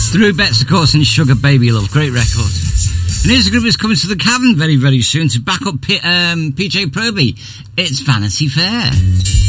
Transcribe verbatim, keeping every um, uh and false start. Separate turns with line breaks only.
The Rubettes, of course, and Sugar Baby Love. Great record. And here's a group that's coming to the Cavern very, very soon to back up P- um, P J Proby. It's Vanity Fair.